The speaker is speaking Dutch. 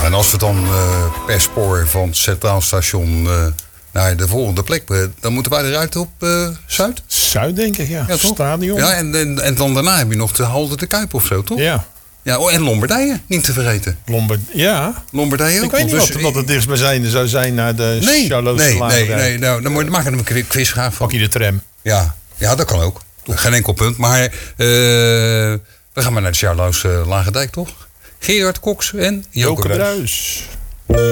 En als we dan per spoor van het Centraal Station naar de volgende plek, dan moeten wij eruit op Zuid? Zuid, denk ik, ja. Stadion. Ja, en dan daarna heb je nog de Halte de Kuip of zo, toch? Ja. Ja, en Lombardije, niet te vergeten. Lombardije ook. Ik weet niet wat het dichtstbijzijnde zou zijn naar de Charlotte. Nee. Nou, dan maken we een quizvraag van. Pak je de tram. Ja, dat kan ook. Geen enkel punt. Maar we gaan maar naar de Charlotte Lagendijk, toch? Gerard Cox en Joke Bruijs.